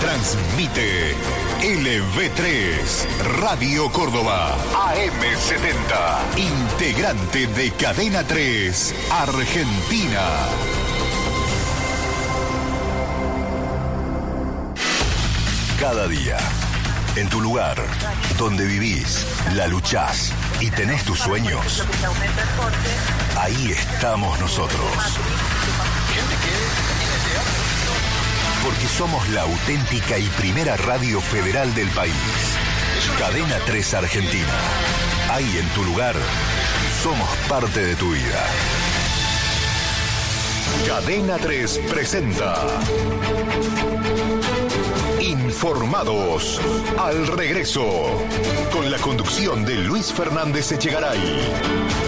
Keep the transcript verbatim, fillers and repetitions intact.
Transmite L V tres, Radio Córdoba, A M setenta, integrante de Cadena tres, Argentina. Cada día, en tu lugar, donde vivís, la luchás y tenés tus sueños, ahí estamos nosotros. Porque somos la auténtica y primera radio federal del país. Cadena tres Argentina. Ahí en tu lugar, somos parte de tu vida. Cadena tres presenta Informados al regreso, con la conducción de Luis Fernández Echegaray.